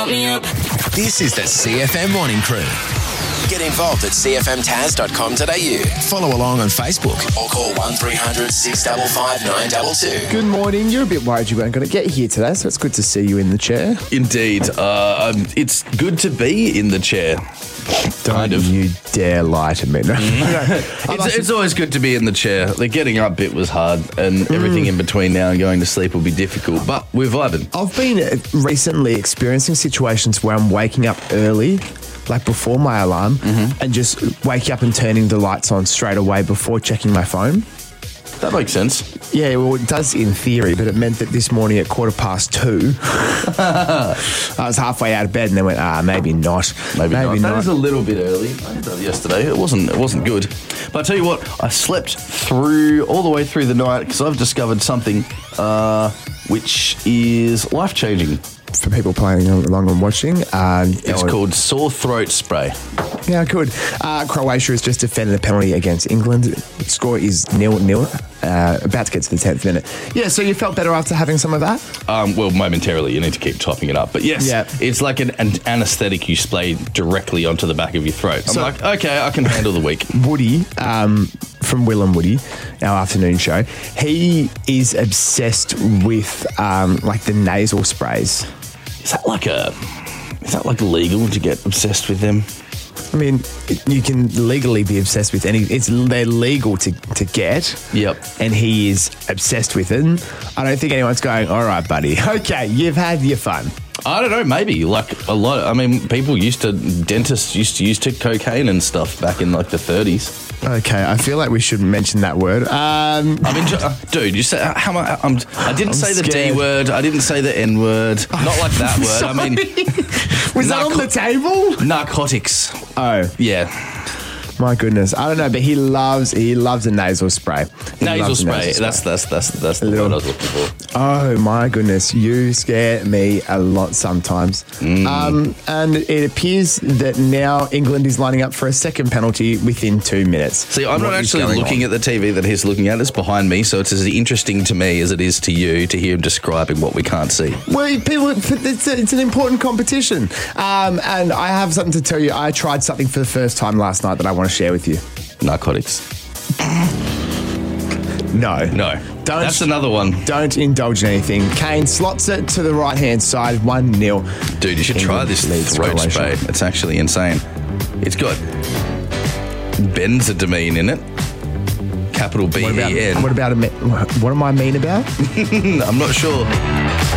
This is the CFM Morning Crew. Get involved at cfmtaz.com.au. Follow along on Facebook or call 1300 655 922. Good morning. You're a bit worried you weren't going to get here today, so it's good to see you in the chair. Indeed. It's good to be in the chair. Don't you dare lie to me. No. It's always good to be in the chair. The getting up bit was hard, and everything in between now and going to sleep will be difficult, but we're vibing. I've been recently experiencing situations where I'm waking up early, like before my alarm, and just waking up and turning the lights on straight away before checking my phone. That makes sense. Yeah, well, it does in theory, but it meant that this morning at 2:15, I was halfway out of bed and then went, maybe not. Maybe not. That is a little bit early. I did that yesterday. It wasn't good. But I tell you what, I slept all the way through the night because I've discovered something which is life-changing. For people playing along and watching. It's called sore throat spray. Yeah, good. Croatia has just defended a penalty against England. The score is 0-0. About to get to the 10th minute. Yeah, so you felt better after having some of that? Well, momentarily. You need to keep topping it up. But yes, It's like an anaesthetic you spray directly onto the back of your throat. I'm like, okay, I can handle the week. Woody, from Will and Woody, our afternoon show, he is obsessed with like the nasal sprays. Is that like legal to get obsessed with them? I mean, you can legally be obsessed with they're legal to get. Yep. And he is obsessed with it. I don't think anyone's going, all right, buddy. Okay, you've had your fun. I don't know, maybe. Like a lot. I mean, dentists used to use cocaine and stuff back in like the 30s. Okay, I feel like we shouldn't mention that word. I mean, dude, you said I didn't say the D word. I didn't say the N word. Not like that word. Sorry. I mean, was that on the table? Narcotics. Oh, yeah. My goodness, I don't know, but he loves a nasal spray. Nasal spray. That's the word I was looking for. Oh my goodness, you scare me a lot sometimes. And it appears that now England is lining up for a second penalty within 2 minutes. See, I'm not actually looking at the TV that he's looking at. It's behind me, so it's as interesting to me as it is to you to hear him describing what we can't see. Well, it's an important competition, and I have something to tell you. I tried something for the first time last night that I want to share with you. Narcotics. No. That's another one. Don't indulge in anything. Kane slots it to the right-hand side, 1-0. Dude, you should try this throat spray. It's actually insane. It's got benzodiazepine in it. Capital B-E-N. What am I mean about? I'm not sure.